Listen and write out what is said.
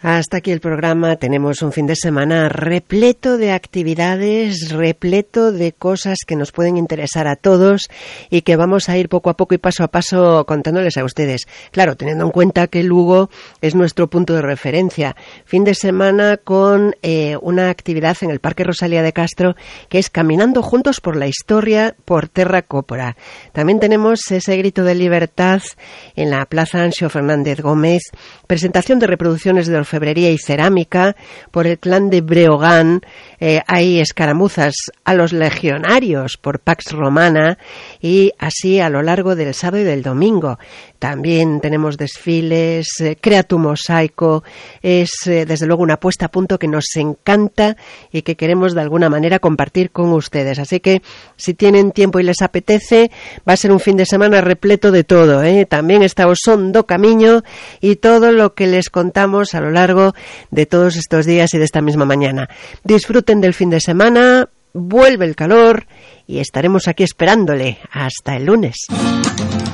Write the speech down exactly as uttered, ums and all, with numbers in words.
Hasta aquí el programa. Tenemos un fin de semana repleto de actividades, repleto de cosas que nos pueden interesar a todos y que vamos a ir poco a poco y paso a paso contándoles a ustedes. Claro, teniendo en cuenta que Lugo es nuestro punto de referencia. Fin de semana con eh, una actividad en el Parque Rosalía de Castro que es Caminando Juntos por la Historia por Terra Cópora. También tenemos ese grito de libertad en la Plaza Anxo Fernández Gómez, presentación de reproducciones de orfebrería y cerámica por el clan de Breogán. Eh, hay escaramuzas a los legionarios por Pax Romana y así a lo largo del sábado y del domingo. También tenemos desfiles, eh, Crea tu Mosaico, es eh, desde luego una puesta a punto que nos encanta y que queremos de alguna manera compartir con ustedes. Así que si tienen tiempo y les apetece, va a ser un fin de semana repleto de todo, ¿eh? También está Osondo Camiño y todo lo que les contamos a lo largo de todos estos días y de esta misma mañana. Disfruten del fin de semana, vuelve el calor y estaremos aquí esperándole hasta el lunes.